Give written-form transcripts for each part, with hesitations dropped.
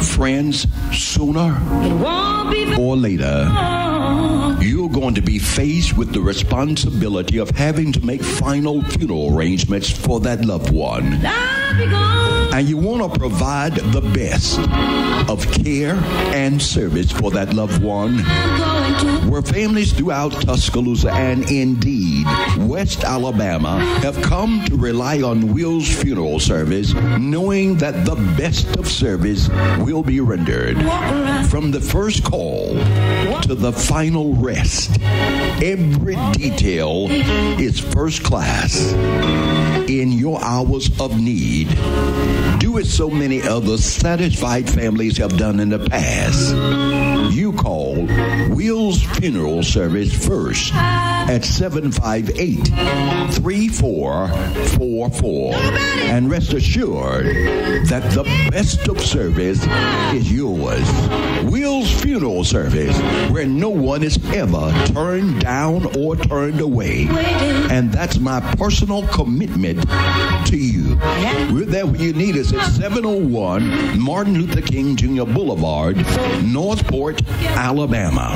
Friends, sooner or later, you're going to be faced with the responsibility of having to make final funeral arrangements for that loved one. And you want to provide the best of care and service for that loved one. Where families throughout Tuscaloosa and indeed West Alabama have come to rely on Will's Funeral Service, knowing that the best of service will be rendered. From the first call to the final rest, every detail is first class. In your hours of need, do as so many other satisfied families have done in the past. You call Will's Funeral Service first at 758-3444. And rest assured that the best of service is yours. Will's Funeral Service, where no one is ever turned down or turned away. And that's my personal commitment to you. We're there when you need us at 701 Martin Luther King Jr. Boulevard, Northport, Alabama.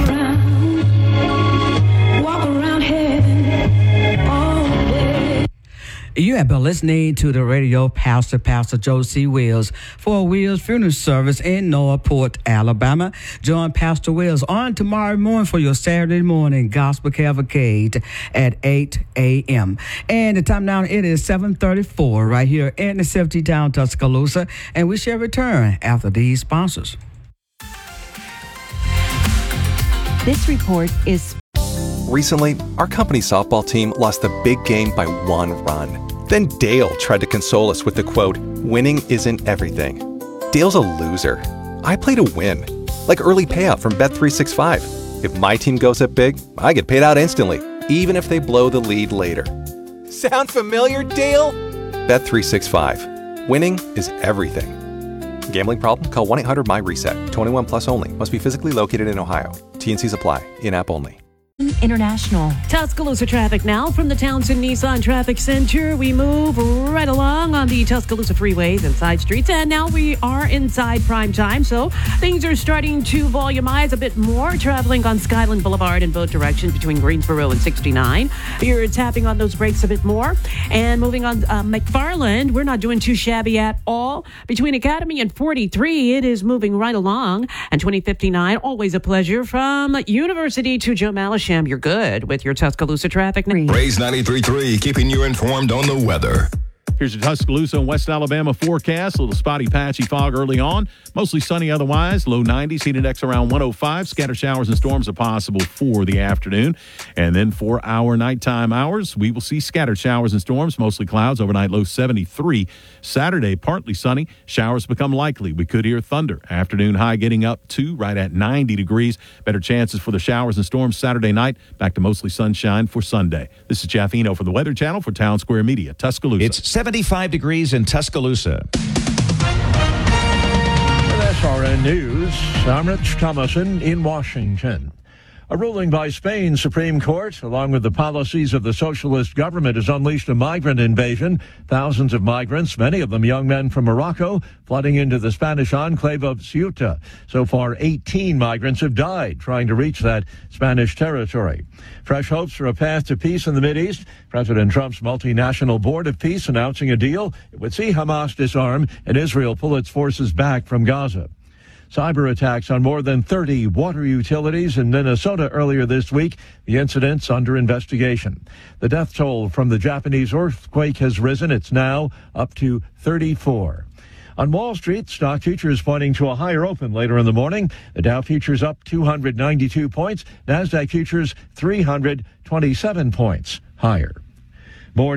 Walk around heaven all the way. You have been listening to the radio Pastor Joe C. Wills for Will's Funeral Service in Northport, Alabama. Join Pastor Wills on tomorrow morning for your Saturday morning gospel cavalcade at 8 a.m. And the time now, it is 7:34 right here in the 70 town Tuscaloosa, and we shall return after these sponsors. This report is... Recently, our company softball team lost the big game by 1 run. Then Dale tried to console us with the quote, "Winning isn't everything." Dale's a loser. I play to win, like early payout from Bet365. If my team goes up big, I get paid out instantly, even if they blow the lead later. Sound familiar, Dale? Bet365. Winning is everything. Gambling problem? Call 1-800-MY-RESET. 21 plus only. Must be physically located in Ohio. T&Cs apply. In-app only. International. Tuscaloosa traffic now from the Townsend Nissan Traffic Center. We move right along on the Tuscaloosa freeways and side streets, and now we are inside prime time, so things are starting to volumize a bit more. Traveling on Skyland Boulevard in both directions between Greensboro and 69. You're tapping on those brakes a bit more. And moving on McFarland, we're not doing too shabby at all. Between Academy and 43, it is moving right along. And 2059, always a pleasure. From University to Joe Malisham, you're good with your Tuscaloosa traffic. Raise 93.3, keeping you informed on the weather. Here's your Tuscaloosa and West Alabama forecast. A little spotty, patchy fog early on. Mostly sunny otherwise. Low 90s. Heat index around 105. Scattered showers and storms are possible for the afternoon. And then for our nighttime hours, we will see scattered showers and storms. Mostly clouds. Overnight low 73. Saturday, partly sunny. Showers become likely. We could hear thunder. Afternoon high getting up to right at 90 degrees. Better chances for the showers and storms Saturday night. Back to mostly sunshine for Sunday. This is Jeff Eno for the Weather Channel for Town Square Media, Tuscaloosa. It's 75 degrees in Tuscaloosa. With SRN News, I'm Rich Thomason in Washington. A ruling by Spain's Supreme Court, along with the policies of the socialist government, has unleashed a migrant invasion. Thousands of migrants, many of them young men from Morocco, flooding into the Spanish enclave of Ceuta. So far, 18 migrants have died trying to reach that Spanish territory. Fresh hopes for a path to peace in the Mideast. President Trump's multinational board of peace announcing a deal. It would see Hamas disarm and Israel pull its forces back from Gaza. Cyber attacks on more than 30 water utilities in Minnesota earlier this week. The incident's under investigation. The death toll from the Japanese earthquake has risen. It's now up to 34. On Wall Street, stock futures pointing to a higher open later in the morning. The Dow futures up 292 points. NASDAQ futures 327 points higher.